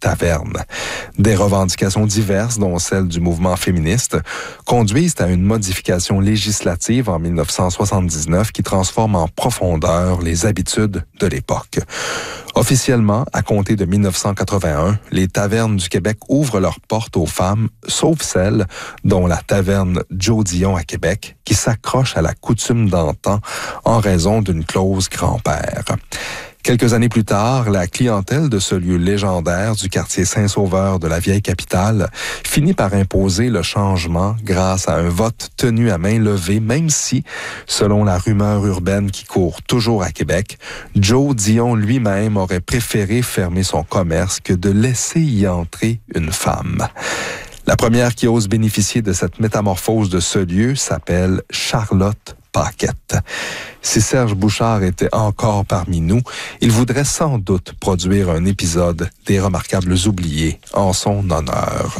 taverne. Des revendications diverses, dont celle du mouvement féministe, conduisent à une modification législative en 1979 qui transforme en profondeur les habitudes de l'époque. Officiellement, à compter de 1981, les tavernes du Québec ouvrent leurs portes aux femmes, sauf celle dont la taverne Joe Dion à Québec, qui s'accroche à la coutume d'antan en raison d'une clause grand-père. Quelques années plus tard, la clientèle de ce lieu légendaire du quartier Saint-Sauveur de la vieille capitale finit par imposer le changement grâce à un vote tenu à main levée, même si, selon la rumeur urbaine qui court toujours à Québec, Joe Dion lui-même aurait préféré fermer son commerce que de laisser y entrer une femme. La première qui ose bénéficier de cette métamorphose de ce lieu s'appelle Charlotte Paquette. Si Serge Bouchard était encore parmi nous, il voudrait sans doute produire un épisode des Remarquables oubliés en son honneur.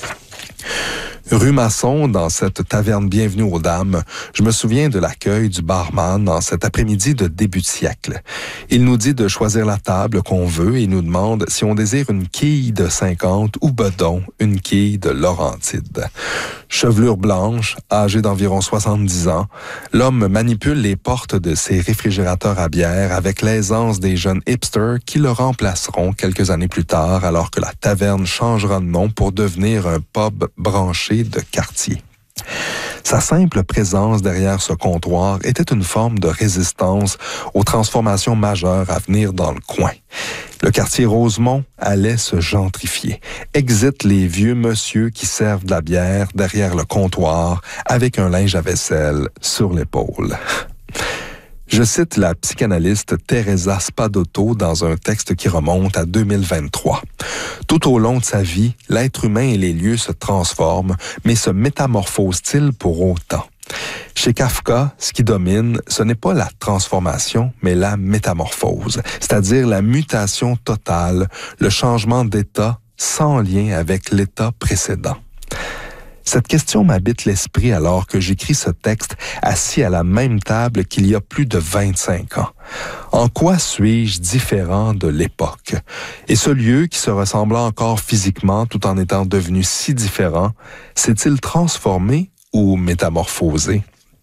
Rue Masson, dans cette taverne Bienvenue aux Dames, je me souviens de l'accueil du barman en cet après-midi de début de siècle. Il nous dit de choisir la table qu'on veut et nous demande si on désire une quille de 50 ou bedon, une quille de Laurentide. Chevelure blanche, âgé d'environ 70 ans, l'homme manipule les portes de ses réfrigérateurs à bière avec l'aisance des jeunes hipsters qui le remplaceront quelques années plus tard alors que la taverne changera de nom pour devenir un pub branché de quartier. Sa simple présence derrière ce comptoir était une forme de résistance aux transformations majeures à venir dans le coin. Le quartier Rosemont allait se gentrifier. Exit les vieux monsieur qui servent de la bière derrière le comptoir avec un linge à vaisselle sur l'épaule. Je cite la psychanalyste Teresa Spadotto dans un texte qui remonte à 2023. Tout au long de sa vie, l'être humain et les lieux se transforment, mais se métamorphosent-ils pour autant? Chez Kafka, ce qui domine, ce n'est pas la transformation, mais la métamorphose, c'est-à-dire la mutation totale, le changement d'état sans lien avec l'état précédent. Cette question m'habite l'esprit alors que j'écris ce texte assis à la même table qu'il y a plus de 25 ans. En quoi suis-je différent de l'époque? Et ce lieu qui se ressemblait encore physiquement tout en étant devenu si différent, s'est-il transformé ou métamorphosé?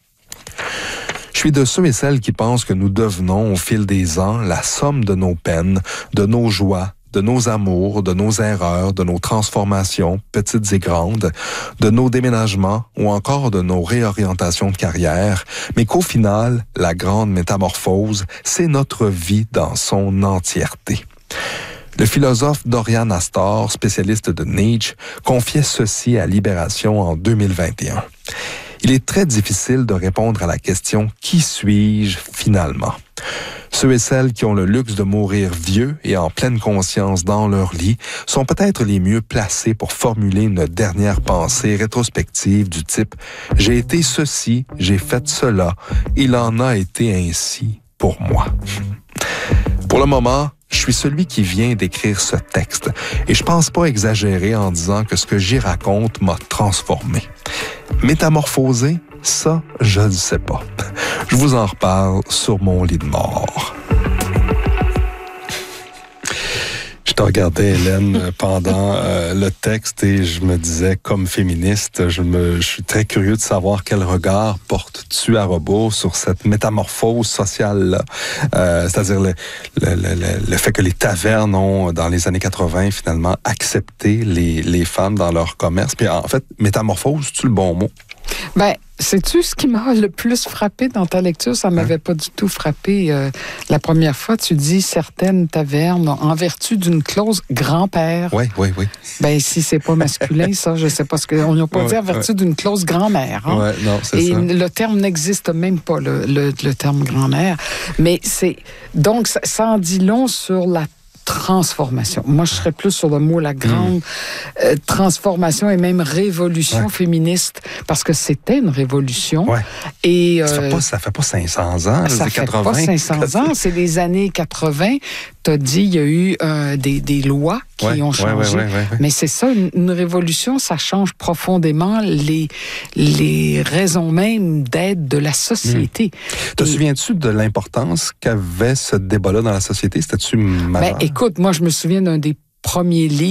Je suis de ceux et celles qui pensent que nous devenons au fil des ans la somme de nos peines, de nos joies, de nos amours, de nos erreurs, de nos transformations, petites et grandes, de nos déménagements ou encore de nos réorientations de carrière, mais qu'au final, la grande métamorphose, c'est notre vie dans son entièreté. Le philosophe Dorian Astor, spécialiste de Nietzsche, confiait ceci à Libération en 2021. Il est très difficile de répondre à la question « Qui suis-je finalement ?» Ceux et celles qui ont le luxe de mourir vieux et en pleine conscience dans leur lit sont peut-être les mieux placés pour formuler une dernière pensée rétrospective du type « J'ai été ceci, j'ai fait cela, il en a été ainsi pour moi ». Pour le moment, je suis celui qui vient d'écrire ce texte et je pense pas exagérer en disant que ce que j'y raconte m'a transformé. Métamorphosé, ça, je ne sais pas. Je vous en reparle sur mon lit de mort. Je te regardais, Hélène, pendant le texte et je me disais, comme féministe, je suis très curieux de savoir quel regard portes-tu à rebours sur cette métamorphose sociale-là. C'est-à-dire le fait que les tavernes ont, dans les années 80, finalement, accepté les femmes dans leur commerce. Puis en fait, métamorphose, c'est-tu le bon mot? Ben, sais-tu ce qui m'a le plus frappé dans ta lecture? Ça m'avait pas du tout frappé. La première fois, tu dis certaines tavernes en vertu d'une clause grand-père. Oui. Ben, si c'est pas masculin, ça, je sais pas ce que. On n'a pas dit en vertu d'une clause grand-mère. Hein? Ouais, non, c'est et ça. le terme n'existe même pas, le terme grand-mère. Mais c'est. Donc, ça en dit long sur la transformation. Moi, je serais plus sur le mot la grande transformation et même révolution féministe, parce que c'était une révolution. Ouais. Et ça fait pas 500 ans, ça les fait 80. pas 500 ans, c'est les années 80. T'as dit, il y a eu des lois qui ont changé. Ouais. Mais c'est ça, une révolution, ça change profondément les raisons même d'être de la société. Te souviens-tu de l'importance qu'avait ce débat-là dans la société? C'était-tu majeur? Ben, écoute, moi, je me souviens d'un des premiers livres